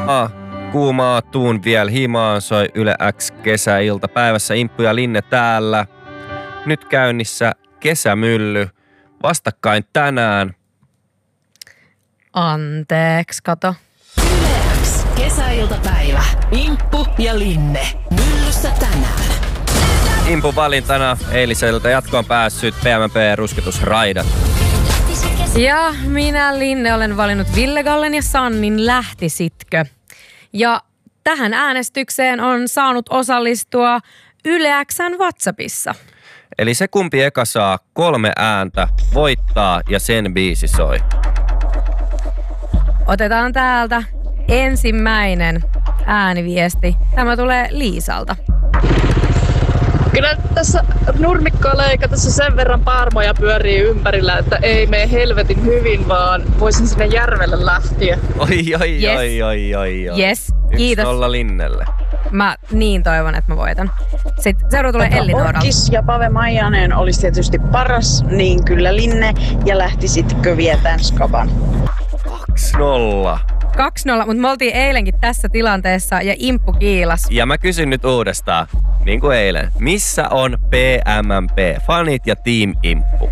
Kuumaa tuun vielä himaan, soi Yle X kesäilta päivässä. Imppu ja Linne täällä. Nyt käynnissä kesämylly. Vastakkain tänään. Anteeksi, kato. Yle X kesäiltapäivä. Imppu ja Linne. Myllyssä tänään. Impun valintana eiliseltä jatkoon päässyt PMP-rusketusraidat. Ja minä, Linne, olen valinnut Ville Gallen ja Sannin Lähtisitkö. Ja tähän äänestykseen on saanut osallistua Yle X:n WhatsAppissa. Eli se kumpi eka saa 3 ääntä, voittaa ja sen biisi soi. Otetaan täältä ensimmäinen ääniviesti. Tämä tulee Liisalta. Kyllä tässä nurmikkoa leikatessa sen verran parmoja pyörii ympärillä, että ei mene helvetin hyvin, vaan voisin sinne järvelle lähteä. Oi. Yes, kiitos. 1-0 Linnelle. Mä niin toivon, että mä voitan. Sitten seuraava tulee Elli Nooralta. Orkis ja Pave Maijanen olisi tietysti paras, niin kyllä Linne, ja lähtisitkö vietään Skaban? 2-0. 2-0, mutta me oltiin eilenkin tässä tilanteessa ja Imppu kiilas. Ja mä kysyn nyt uudestaan, niin kuin eilen. Missä on PMMP, fanit ja Team Imppu?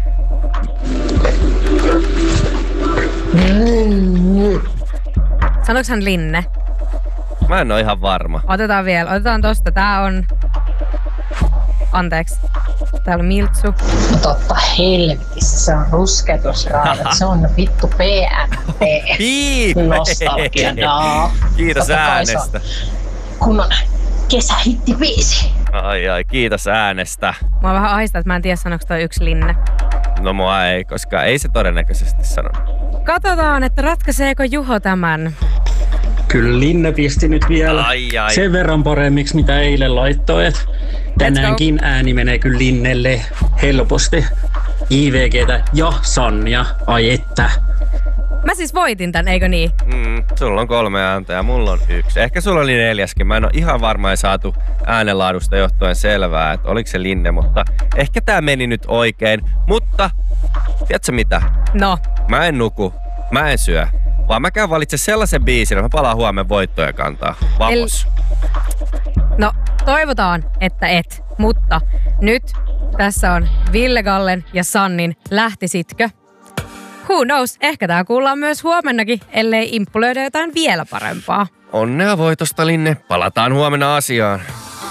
Sanoiko hän Linne? Mä en oo ihan varma. Otetaan tosta. Tää on... Anteeksi. Täällä on Miltsu. No totta helvetissä, se on rusketusraadat. Se on vittu PMP. Nostalgia. Kiitos äänestä. Kunnon kesähittibiisi. Ai, kiitos äänestä. Mua vähän ahistaa, että mä en tiedä sanoiko toi yksi Linne. No mua ei, koska ei se todennäköisesti sano. Katsotaan, että ratkaiseeko Juho tämän. Kyllä Linne pisti nyt vielä sen verran paremmiksi, mitä eilen laittoi. Tänäänkin ääni menee kyllä Linnelle helposti. JVGtä ja Sannia, ai että. Mä siis voitin tän, eikö niin? Sulla on 3 ääntä ja mulla on 1. Ehkä sulla oli 4. Mä en ole ihan varma, ei saatu äänenlaadusta johtuen selvää, että oliko se Linne, mutta ehkä tää meni nyt oikein. Mutta, tiedätkö mitä? No. Mä en nuku, mä en syö, vaan mä käyn valitse sellaisen biisin, että mä palaan huomenna voittoja kantaa. Vamos. No, toivotaan, että et. Mutta nyt tässä on Ville Gallen ja Sannin Lähtisitkö? Who knows? Ehkä tää kuullaan myös huomennakin, ellei Imppu löydä jotain vielä parempaa. Onnea voitosta, Linne. Palataan huomenna asiaan.